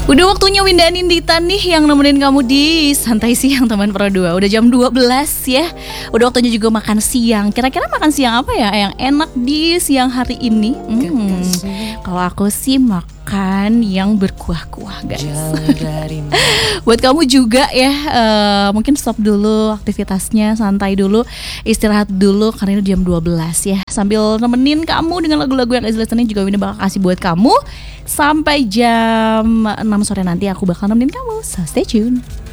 Udah waktunya Winda Nindita nih yang nemenin kamu di Santai Siang Teman Pro 2. Udah jam 12 ya. Udah waktunya juga makan siang. Kira-kira makan siang apa ya yang enak di siang hari ini? Kalau aku sih makan yang berkuah-kuah, guys. Buat kamu juga ya, mungkin stop dulu aktivitasnya, santai dulu, istirahat dulu karena ini jam 12 ya. Sambil nemenin kamu dengan lagu-lagu yang easy listening juga Winda bakal kasih buat kamu sampai jam 6 sore nanti aku bakal nemenin kamu. So stay tune.